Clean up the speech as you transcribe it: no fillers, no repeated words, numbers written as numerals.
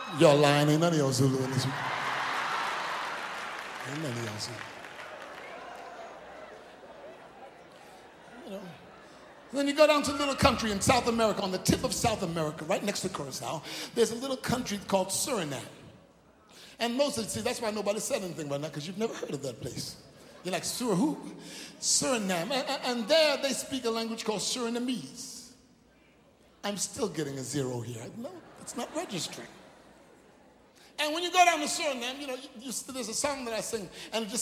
Y'all lying, ain't none of y'all Zulu in this room. Ain't none of y'all Zulu. You know. Then you go down to a little country in South America, on the tip of South America, right next to Curacao, there's a little country called Suriname. And most of you, see, that's why nobody said anything about that, because you've never heard of that place. You're like, who? Suriname. And there they speak a language called Surinamese. I'm still getting a 0 here. No, it's not registering. And when you go down to Suriname, you know, there's a song that I sing, and it just